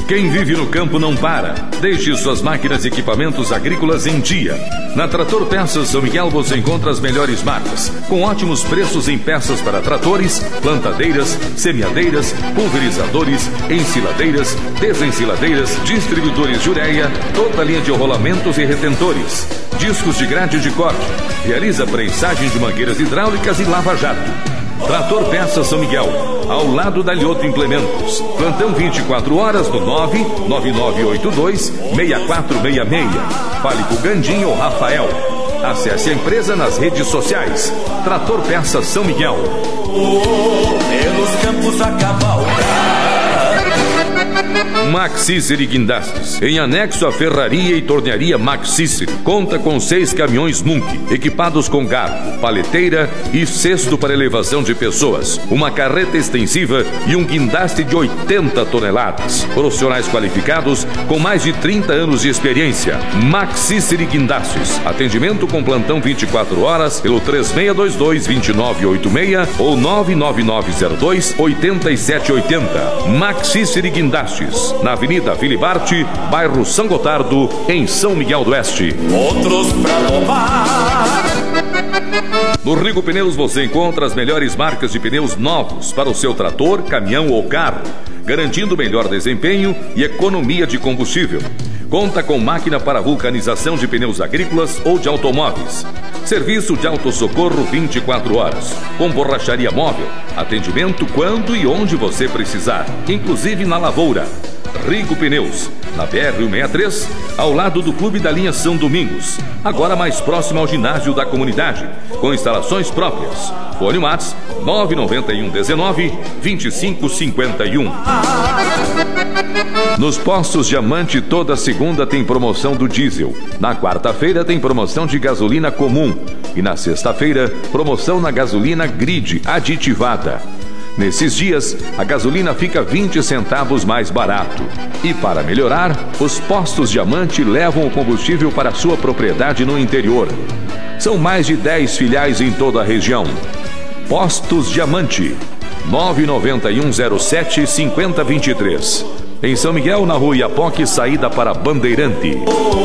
Quem vive no campo não para. Deixe suas máquinas e equipamentos agrícolas em dia. Na Trator Peças São Miguel você encontra as melhores marcas, com ótimos preços em peças para tratores, plantadeiras, semeadeiras, pulverizadores, ensiladeiras, desensiladeiras, distribuidores de ureia, toda a linha de rolamentos e retentores, discos de grade de corte, realiza prensagem de mangueiras hidráulicas e lava-jato. Trator Peças São Miguel, ao lado da Lioto Implementos. Plantão 24 horas no 99982-6466. Fale com o Gandinho ou Rafael. Acesse a empresa nas redes sociais. Trator Peças São Miguel. Pelos campos a cavalgar. Max Cícero Guindastes, em anexo à ferraria e tornearia Max Cícero, conta com 6 caminhões Munk, equipados com garfo, paleteira e cesto para elevação de pessoas, uma carreta extensiva e um guindaste de 80 toneladas. Profissionais qualificados com mais de 30 anos de experiência. Max Cícero Guindastes, atendimento com plantão 24 horas pelo 3622-2986 ou 99902-8780. Max Cícero Guindastes, na Avenida Filibarte, bairro São Gotardo, em São Miguel do Oeste. Outros pra tomar. No Rigo Pneus você encontra as melhores marcas de pneus novos para o seu trator, caminhão ou carro, garantindo melhor desempenho e economia de combustível. Conta com máquina para vulcanização de pneus agrícolas ou de automóveis. Serviço de autossocorro 24 horas, com borracharia móvel, atendimento quando e onde você precisar, inclusive na lavoura. Rigo Pneus, na BR-163, ao lado do Clube da Linha São Domingos, agora mais próximo ao ginásio da comunidade, com instalações próprias. Fone Whats 99119-2551. Nos postos Diamante, toda segunda tem promoção do diesel. Na quarta-feira tem promoção de gasolina comum. E na sexta-feira, promoção na gasolina grid aditivada. Nesses dias, a gasolina fica 20 centavos mais barato. E para melhorar, os postos Diamante levam o combustível para sua propriedade no interior. São mais de 10 filiais em toda a região. Postos Diamante, 99107-5023. Em São Miguel, na Rua Iapoque, saída para Bandeirante.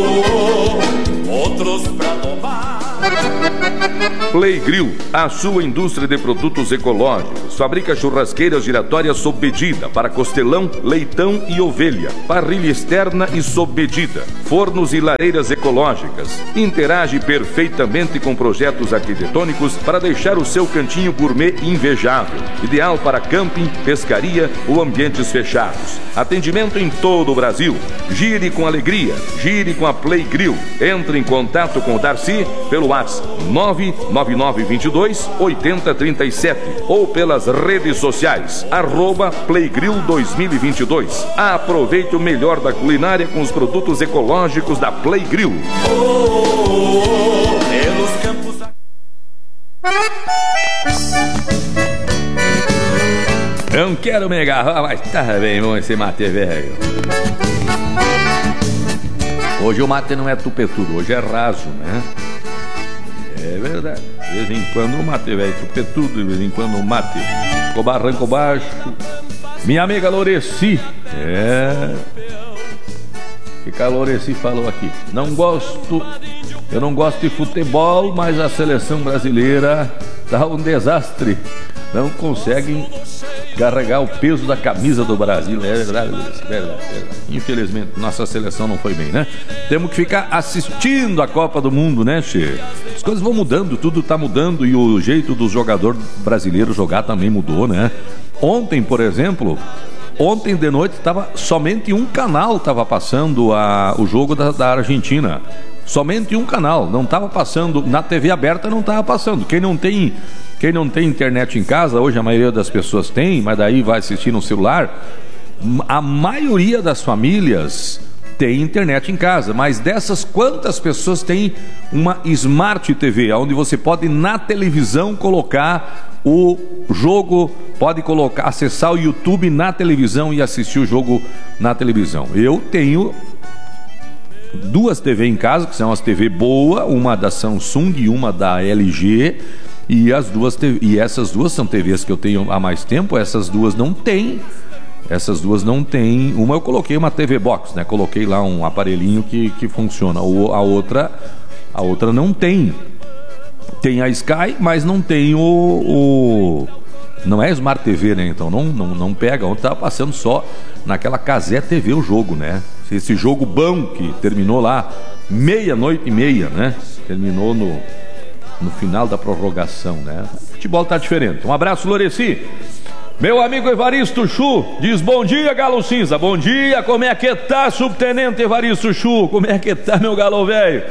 Outros pra tomar. Play Grill, a sua indústria de produtos ecológicos. Fabrica churrasqueiras giratórias sob medida para costelão, leitão e ovelha. Parrilha externa e sob medida. Fornos e lareiras ecológicas. Interage perfeitamente com projetos arquitetônicos para deixar o seu cantinho gourmet invejável. Ideal para camping, pescaria ou ambientes fechados. Atendimento em todo o Brasil. Gire com alegria. Gire com a Play Grill. Entre em contato com o Darcy pelo WhatsApp 99922-8037 ou pelas redes sociais @Playgrill 2022. Aproveite o melhor da culinária com os produtos ecológicos da Play Grill. Pelos campos Não quero me agarrar, mas tá bem bom esse mate velho. Hoje o mate não é tupetudo, hoje é raso, né? É verdade. De vez em quando o mate velho tupetudo, de vez em quando o mate com barranco baixo. Minha amiga Loreci. O que a Loreci falou aqui? Eu não gosto de futebol, mas a seleção brasileira tá um desastre. Não conseguem carregar o peso da camisa do Brasil. É verdade, verdade. Infelizmente, nossa seleção não foi bem, né? Temos que ficar assistindo a Copa do Mundo, né, Che? As coisas vão mudando, tudo tá mudando e o jeito do jogador brasileiro jogar também mudou, né? Ontem, por exemplo, ontem de noite somente um canal estava passando o jogo da Argentina. Somente um canal, não estava passando, na TV aberta não estava passando. Quem não tem internet em casa, hoje a maioria das pessoas tem, mas daí vai assistir no celular. A maioria das famílias tem internet em casa, mas dessas, quantas pessoas têm uma Smart TV, onde você pode na televisão colocar o jogo, pode acessar o YouTube na televisão e assistir o jogo na televisão. Eu tenho 2 TV em casa, que são as TV boa, uma da Samsung e uma da LG, e essas duas são TVs que eu tenho há mais tempo. Essas duas não têm Essas duas não tem. Uma eu coloquei uma TV Box, né? Coloquei lá um aparelhinho que funciona. A outra não tem. Tem a Sky, mas não tem não é Smart TV, né? Então não pega. Ontem tava passando só naquela Casé TV o jogo, né? Esse jogo bom que terminou lá 00:30, né? Terminou no final da prorrogação, né? O futebol tá diferente. Um abraço, Loreci. Meu amigo Evaristo Chu diz: bom dia, Galo Cinza. Bom dia, como é que tá, subtenente Evaristo Chu? Como é que tá, meu galo velho?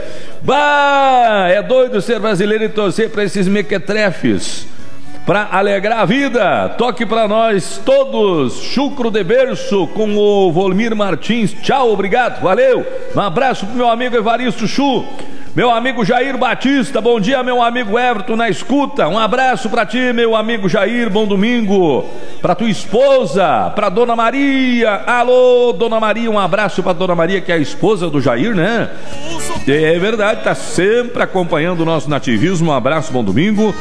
Bah, é doido ser brasileiro e torcer pra esses mequetrefes, pra alegrar a vida. Toque pra nós todos, chucro de berço com o Volmir Martins. Tchau, obrigado, valeu. Um abraço pro meu amigo Evaristo Chu. Meu amigo Jair Batista, bom dia, meu amigo Everton na escuta. Um abraço pra ti, meu amigo Jair, bom domingo. Pra tua esposa, pra Dona Maria. Alô, Dona Maria, um abraço pra Dona Maria, que é a esposa do Jair, né? É verdade, tá sempre acompanhando o nosso nativismo. Um abraço, bom domingo.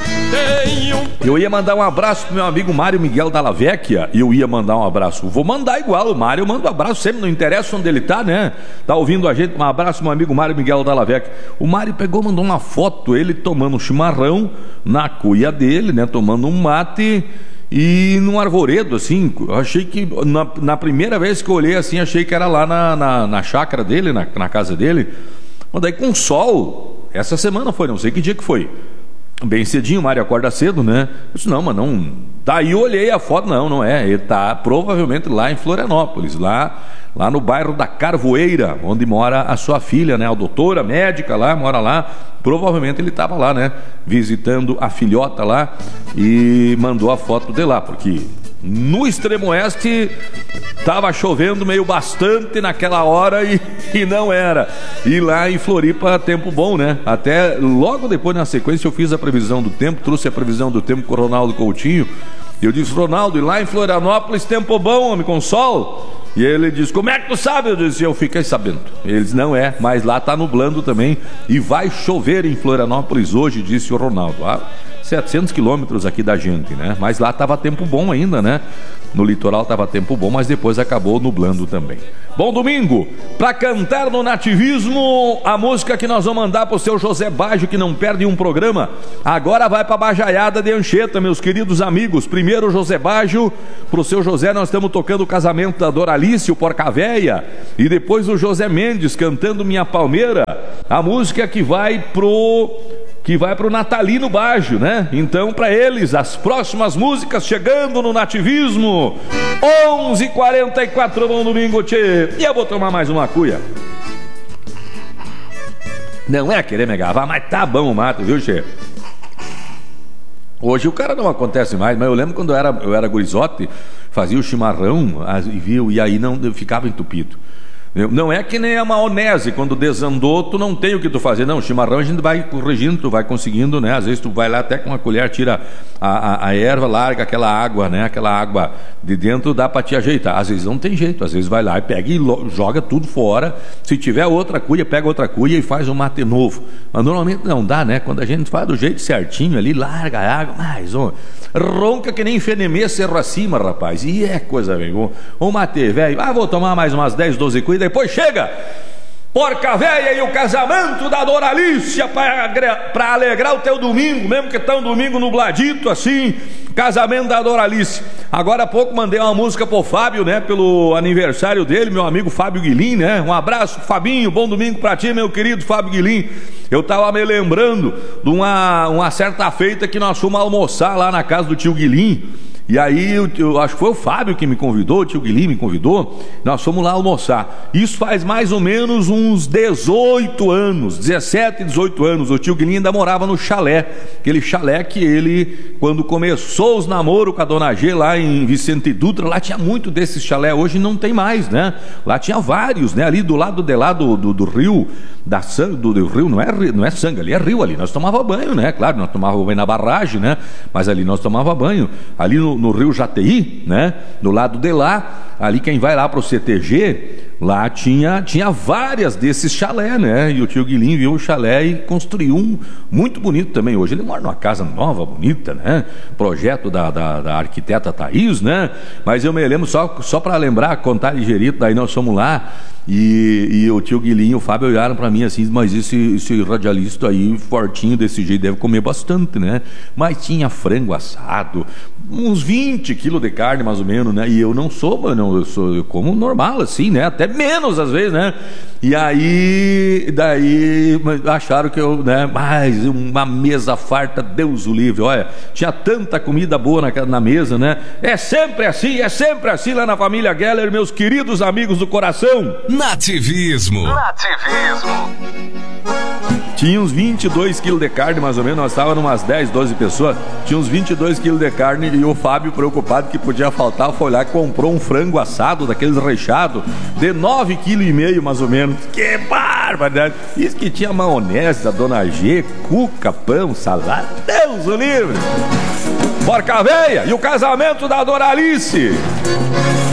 Eu ia mandar um abraço pro meu amigo Mário Miguel Dalla Vecchia. Eu ia mandar um abraço. Vou mandar igual, o Mário, eu mando um abraço sempre, não interessa onde ele tá, né? Tá ouvindo a gente, um abraço, meu amigo Mário Miguel Dalla Vecchia. O Mário pegou, mandou uma foto, ele tomando um chimarrão na cuia dele, né? Tomando um mate e num arvoredo, assim. Eu achei que, na primeira vez que eu olhei assim, achei que era lá na chácara dele, na casa dele. Mas daí com sol, essa semana foi, não sei que dia que foi. Bem cedinho, o Mário acorda cedo, né? Eu disse, não, mas não. Daí eu olhei a foto, não é. Ele tá provavelmente lá em Florianópolis, lá no bairro da Carvoeira, onde mora a sua filha, né? A doutora médica lá, mora lá. Provavelmente ele estava lá, né? Visitando a filhota lá e mandou a foto de lá, porque no extremo oeste estava chovendo meio bastante naquela hora e não era. E lá em Floripa, tempo bom, né? Até logo depois, na sequência, eu fiz a previsão do tempo, trouxe a previsão do tempo com o Ronaldo Coutinho. Eu disse, Ronaldo, e lá em Florianópolis, tempo bom, homem, com sol? E ele disse, como é que tu sabe? Eu disse, eu fiquei sabendo. Ele disse, não é, mas lá tá nublando também e vai chover em Florianópolis hoje, disse o Ronaldo. 700 quilômetros aqui da gente, né? Mas lá tava tempo bom ainda, né? No litoral tava tempo bom, mas depois acabou nublando também. Bom domingo, pra cantar no nativismo, a música que nós vamos mandar pro seu José Baggio, que não perde um programa. Agora vai pra Bajaiada de Anchieta, meus queridos amigos. Primeiro o José Baggio, pro seu José nós estamos tocando o casamento da Doralice, o Porca Véia. E depois o José Mendes cantando Minha Palmeira, a música que vai pro Natalino Baggio, né? Então, para eles, as próximas músicas chegando no nativismo. 11h44, bom domingo, tchê. E eu vou tomar mais uma cuia. Não é querer me gavar, mas tá bom o mato, viu, tchê? Hoje o cara não acontece mais, mas eu lembro quando eu era gurizote, fazia o chimarrão, viu? E aí não ficava entupido. Não é que nem a maionese, quando desandou, tu não tem o que tu fazer. Não, o chimarrão a gente vai corrigindo, tu vai conseguindo, né? Às vezes tu vai lá até com uma colher, tira a erva, larga aquela água, né? Aquela água de dentro, dá pra te ajeitar. Às vezes não tem jeito, às vezes vai lá e pega e joga tudo fora. Se tiver outra cuia, pega outra cuia e faz um mate novo. Mas normalmente não dá, né? Quando a gente faz do jeito certinho ali, larga a água, mais ronca que nem fenemê cerro acima, rapaz. E é coisa, velho. Um mate, velho. Vou tomar mais umas 10, 12 cuias. Depois chega Porca Véia e o casamento da Doralice para alegrar o teu domingo, mesmo que tá um domingo nubladito assim, casamento da Doralice. Agora há pouco mandei uma música pro Fábio, né, pelo aniversário dele, meu amigo Fábio Guilin, né? Um abraço, Fabinho, bom domingo pra ti, meu querido Fábio Guilin. Eu tava me lembrando de uma certa feita que nós fomos almoçar lá na casa do tio Guilin. E aí, eu acho que foi o Fábio que me convidou, o tio Guilherme me convidou, nós fomos lá almoçar. Isso faz mais ou menos uns 18 anos, 17, 18 anos. O tio Guilherme ainda morava no chalé, aquele chalé que ele, quando começou os namoros com a Dona G lá em Vicente Dutra, lá tinha muito desses chalé, hoje não tem mais, né? Lá tinha vários, né? Ali do lado de lá do rio, do rio, não é sangue, ali é rio ali. Nós tomava banho, né? Claro, nós tomava banho na barragem, né? Mas ali nós tomava banho. Ali no rio Jateí, né? Do lado de lá, ali quem vai lá para o CTG, lá tinha várias desses chalé, né? E o tio Guilinho viu o chalé e construiu um muito bonito também. Hoje ele mora numa casa nova, bonita, né? Projeto da arquiteta Thaís, né? Mas eu me lembro, só para lembrar, contar ligeirito, daí nós fomos lá e o tio Guilinho e o Fábio olharam para mim assim, mas esse radialista aí, fortinho desse jeito, deve comer bastante, né? Mas tinha frango assado, uns 20 quilos de carne mais ou menos, né? E eu não sou, mano, eu como normal assim, né? Até menos às vezes, né? E aí, daí acharam que eu, né? Mais uma mesa farta, Deus o livre, olha, tinha tanta comida boa na mesa, né? É sempre assim lá na família Geller, meus queridos amigos do coração. Nativismo. Tinha uns 22 quilos de carne, mais ou menos. Nós estávamos umas 10, 12 pessoas. Tinha uns 22 quilos de carne. E o Fábio, preocupado que podia faltar, foi lá e comprou um frango assado, daqueles recheados, de 9,5 kg, mais ou menos. Que barbaridade! Isso que tinha maionese da Dona G, cuca, pão, salada. Deus o livre! Porca véia! E o casamento da Doralice!